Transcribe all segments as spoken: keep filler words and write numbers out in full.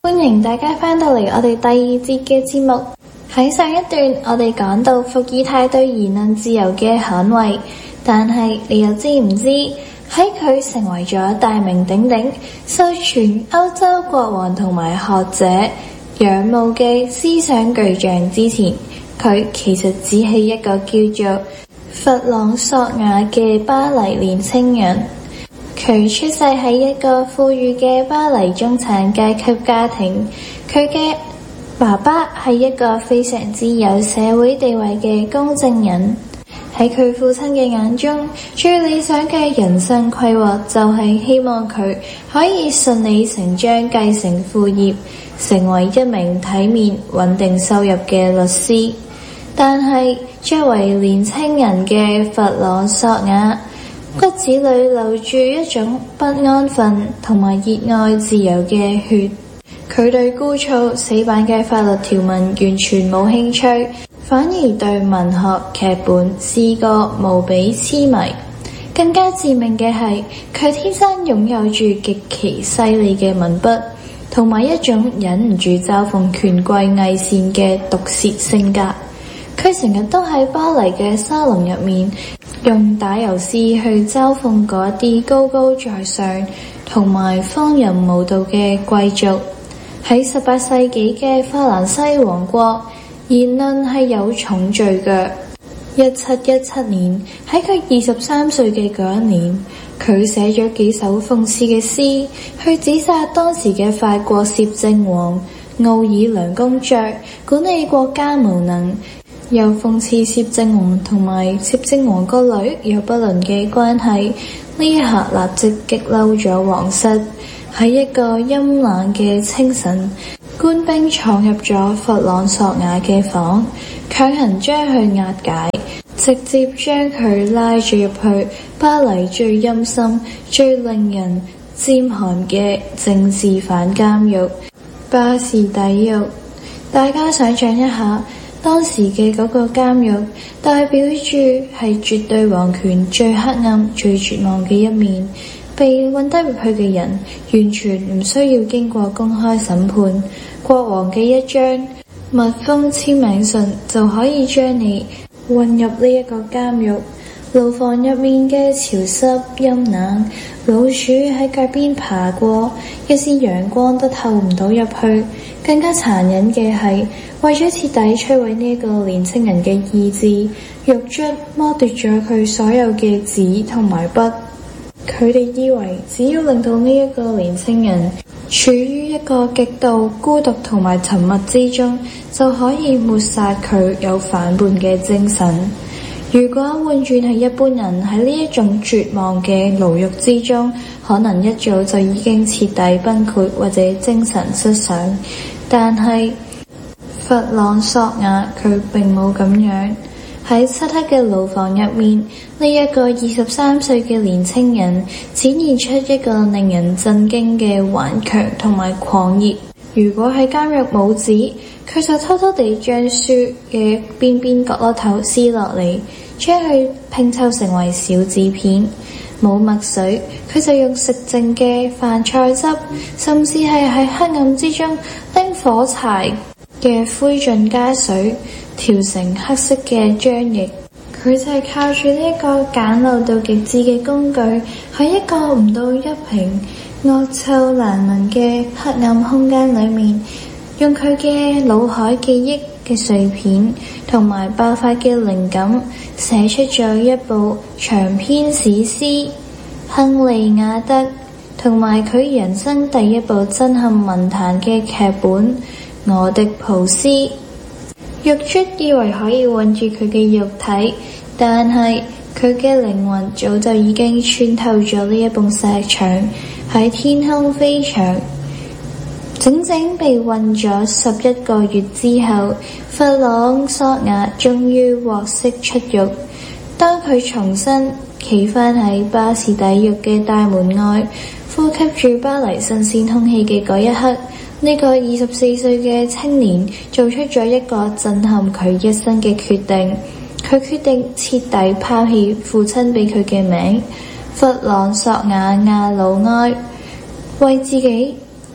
歡迎大家返到嚟我哋第二節嘅節目。喺上一段我哋講到伏爾泰對言論自由嘅捍衛，但係你又知唔知喺佢成為咗大名鼎鼎、受全歐洲國王同埋學者仰慕嘅思想巨匠之前，佢其實只係一個叫做弗朗索瓦嘅巴黎年輕人。佢出世喺一個富裕嘅巴黎中產階級家庭，佢嘅爸爸係一個非常之有社會地位嘅公證人。喺佢父親嘅眼中，最理想嘅人生規劃就係希望佢可以順理成章繼承父業，成為一名體面穩定收入嘅律師。但係作為年輕人嘅弗朗索瓦，骨子裏流住一種不安分同埋熱愛自由嘅血。佢對枯燥死板嘅法律條文完全冇興趣，反而對文學、劇本、詩歌無比痴迷。更加致命嘅係，佢天生擁有住極其犀利嘅文筆，同埋一種忍唔住嘲諷權貴偽善嘅毒舌性格。佢成日都喺巴黎嘅沙龍入面，用打油詩去嘲諷嗰啲高高在上同埋荒淫無道嘅貴族。喺十八世紀嘅法蘭西王國，言論係有重罪嘅。一七一七年，喺佢二十三歲嘅嗰一年，佢寫咗幾首諷刺嘅詩，去指責當時嘅法國攝政王奧爾良公爵管理國家無能，又諷刺攝政王同埋攝政王個女有不倫嘅關係。呢一刻立即激嬲咗皇室。喺一個陰冷嘅清晨，官兵闖入咗弗朗索瓦嘅房，強行將佢押解，直接將佢拉住入去巴黎最陰森、最令人尖寒嘅政治犯監獄巴士底獄。大家想象一下，當時嘅嗰個監獄代表住係絕對皇權最黑暗、最絕望嘅一面。被運得入去嘅人完全唔需要經過公開審判，國王嘅一張密封簽名信就可以將你運入呢一個監獄。牢房入面嘅潮濕陰冷，老鼠喺腳邊爬過，一絲陽光都透唔到入去。更加殘忍嘅係，為咗徹底摧毀呢一個年輕人嘅意志，獄卒剝奪咗佢所有嘅紙同埋筆。佢哋以為只要令到呢一個年輕人處於一個極度孤獨同埋沉默之中，就可以抹殺佢有反叛嘅精神。如果換轉係一般人喺呢一種絕望嘅牢獄之中，可能一早就已經徹底崩潰或者精神失常。但係弗朗索瓦佢並冇咁樣。喺漆黑嘅牢房入面，呢一個二十三歲嘅年輕人展現出一個令人震驚嘅頑強同埋狂熱。如果喺監獄冇紙，佢就偷偷地將書嘅邊邊角落頭撕落嚟，將佢拼湊成為小紙片。冇墨水，佢就用食剩嘅飯菜汁，甚至係喺黑暗之中拎火柴嘅灰燼加水調成黑色嘅漿液。佢就係靠住呢一個簡陋到極致嘅工具，喺一個唔到一平惡臭難聞嘅黑暗空間裏面，用佢嘅腦海記憶嘅碎片同埋爆發嘅靈感，寫出咗一部長篇史詩《亨利亞德》，同埋佢人生第一部震撼文壇嘅劇本《俄狄浦斯》。獄卒以為可以困住佢嘅肉體，但係佢嘅靈魂早就已經穿透咗呢一埲石牆，喺天空飛翔。整整被困咗十一個月之後，弗朗索瓦終於獲釋出獄。當佢重新企返喺巴士底獄嘅大門外，呼吸住巴黎新鮮空氣嘅嗰一刻，呢個二十四歲嘅青年做出咗一個震撼佢一生嘅決定。佢決定徹底拋棄父親俾佢嘅名弗朗索瓦亞魯埃，為自己改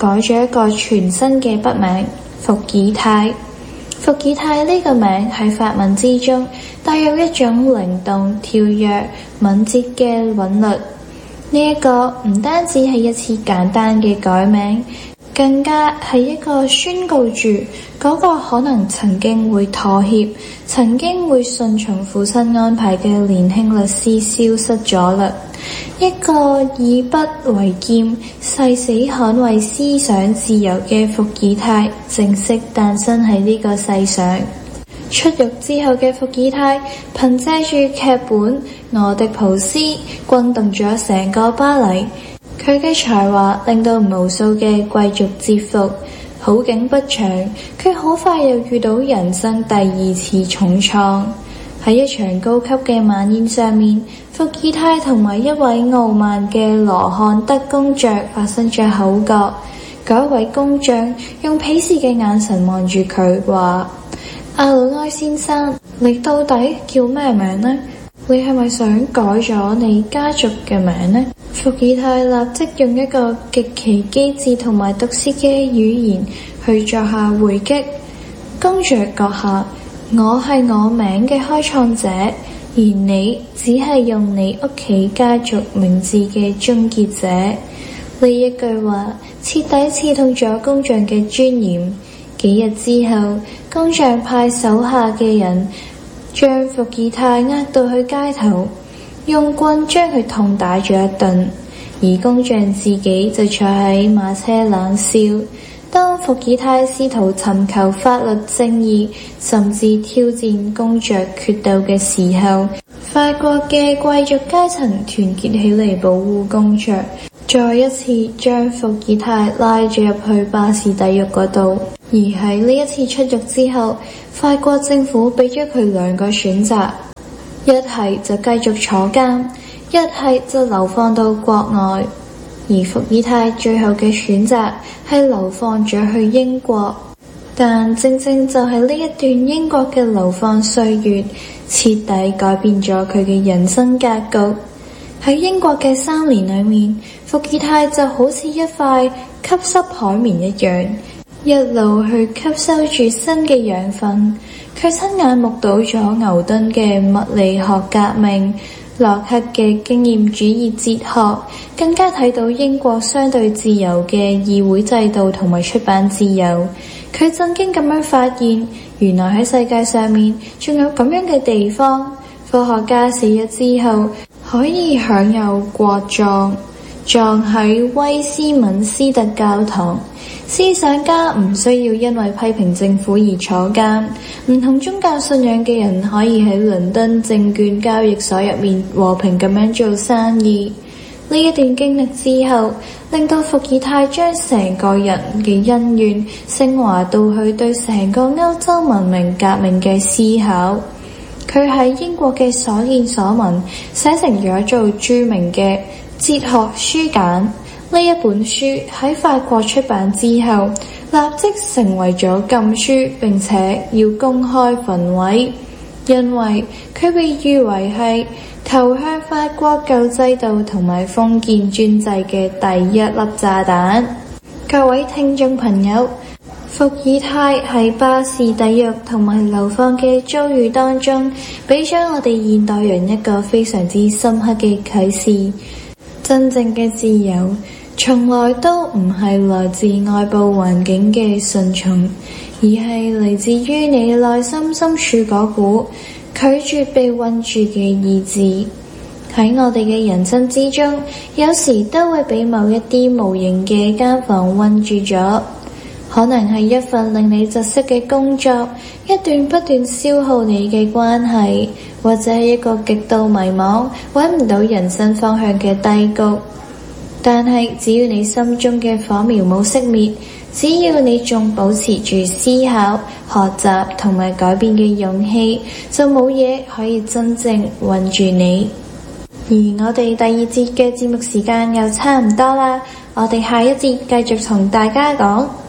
改咗一個全新嘅筆名伏爾泰。伏爾泰呢個名喺法文之中帶有一種靈動、跳躍、敏捷嘅韻律。呢一個唔單止係一次簡單嘅改名，更加係一個宣告住嗰個可能曾經會妥協、曾經會順從父親安排嘅年輕律師消失咗啦。一個以筆為劍、誓死捍衛思想自由嘅伏爾泰正式誕生喺呢個世上。出獄之後嘅伏爾泰，憑借住劇本《俄狄浦斯》轟動咗成個巴黎。佢嘅才華令到無數嘅貴族折服。好景不長，佢好快又遇到人生第二次重創。喺一場高級嘅晚宴上面，伏爾泰同埋一位傲慢嘅羅漢德公爵發生咗口角。嗰位公爵用鄙視嘅眼神望住佢，話：阿魯埃先生，你到底叫咩名呢？你係咪想改咗你家族嘅名呢？伏爾泰立即用一個極其機智同埋毒舌嘅語言去作下回擊。公爵閣下，我係我名嘅開創者，而你只係用你屋企家族名字嘅終結者。呢一句話徹底刺痛咗公爵嘅尊嚴。幾日之後，公爵派手下嘅人將伏爾泰押到去街頭，用棍將佢痛打咗一頓，而公爵自己就坐喺馬車冷笑。當伏爾泰試圖尋求法律正義，甚至挑戰公爵決鬥嘅時候，法國嘅貴族階層團結起嚟保護公爵，再一次將伏爾泰拉咗入去巴士底獄嗰度。而喺呢一次出獄之後，法國政府俾咗佢兩個選擇，一係就繼續坐監，一係就流放到國外。而伏爾泰最後嘅選擇係流放咗去英國，但正正就係呢一段英國嘅流放歲月，徹底改變咗佢嘅人生格局。喺英國嘅三年裏面，伏爾泰就好似一塊吸濕海綿一樣，一路去吸收住新嘅養分。佢親眼目睹咗牛頓嘅物理學革命，洛克嘅經驗主義哲學，更加睇到英國相對自由嘅議會制度同埋出版自由。佢震驚咁樣發現，原來喺世界上面仲有咁樣嘅地方，科學家死咗之後可以享有國葬，葬喺威斯敏斯特教堂。思想家唔需要因為批評政府而坐監，唔同宗教信仰嘅人可以喺倫敦證券交易所入面和平咁樣做生意。呢一段經歷之後，令到伏爾泰將成個人嘅恩怨升華到去對成個歐洲文明革命嘅思考。佢喺英國嘅所見所聞寫成咗做著名嘅哲學書簡。呢一本書喺法國出版之後，立即成為咗禁書，並且要公開焚毀，因為佢被譽為係投向法國舊制度同埋封建專制嘅第一粒炸彈。各位聽眾朋友，伏爾泰喺巴士底獄同埋流放嘅遭遇當中，俾咗我哋現代人一個非常之深刻嘅啟示。真正嘅自由從來都唔係來自外部環境嘅順從，而係嚟自於你內心深處嗰股拒絕被困住嘅意志。喺我哋嘅人生之中，有時都會俾某一啲無形嘅監房困住咗，可能係一份令你窒息嘅工作，一段不斷消耗你嘅關係，或者係一個極度迷茫揾唔到人生方向嘅低谷。但係只要你心中嘅火苗冇熄滅，只要你仲保持住思考、學習同埋改變嘅勇氣，就冇嘢可以真正困住你。而我哋第二節嘅節目時間又差唔多啦，我哋下一節繼續同大家講。